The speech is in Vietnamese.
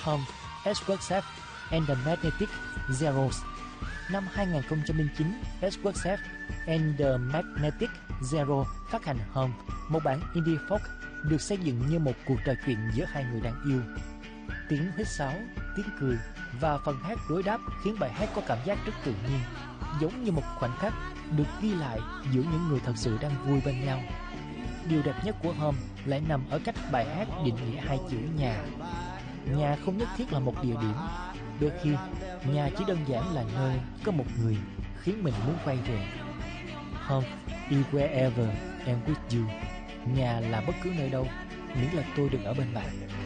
Home, Edgeworth and the Magnetic Zeros. Năm 2009, Edgeworth and the Magnetic Zero phát hành Home, một bản indie folk được xây dựng như một cuộc trò chuyện giữa hai người đang yêu. Tiếng huýt sáo, tiếng cười và phần hát đối đáp khiến bài hát có cảm giác rất tự nhiên, giống như một khoảnh khắc được ghi lại giữa những người thật sự đang vui bên nhau. Điều đẹp nhất của Home lại nằm ở cách bài hát định nghĩa hai chữ nhà. Nhà không nhất thiết là một địa điểm. Đôi khi, nhà chỉ đơn giản là nơi có một người khiến mình muốn quay về. Home is wherever I'm with you. Nhà là bất cứ nơi đâu, miễn là tôi được ở bên bạn.